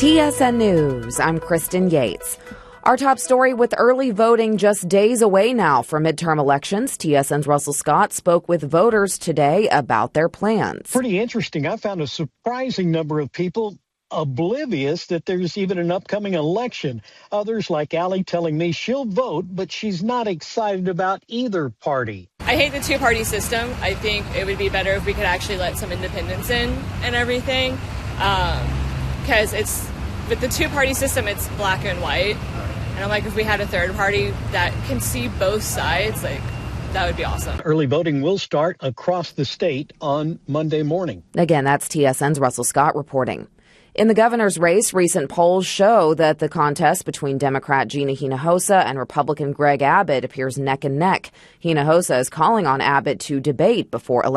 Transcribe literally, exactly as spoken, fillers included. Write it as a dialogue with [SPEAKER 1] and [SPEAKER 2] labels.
[SPEAKER 1] T S N News, I'm Kristen Yates. Our top story: with early voting just days away now for midterm elections, T S N's Russell Scott spoke with voters today about their plans.
[SPEAKER 2] Pretty interesting. I found a surprising number of people oblivious that there's even an upcoming election. Others, like Allie, telling me she'll vote, but she's not excited about either party.
[SPEAKER 3] I hate the two-party system. I think it would be better if we could actually let some independents in and everything. Because um, it's with the two-party system, it's black and white. And I'm like, if we had a third party that can see both sides, like, that would be awesome.
[SPEAKER 2] Early voting will start across the state on Monday morning.
[SPEAKER 1] Again, that's T S N's Russell Scott reporting. In the governor's race, recent polls show that the contest between Democrat Gina Hinojosa and Republican Greg Abbott appears neck and neck. Hinojosa is calling on Abbott to debate before election.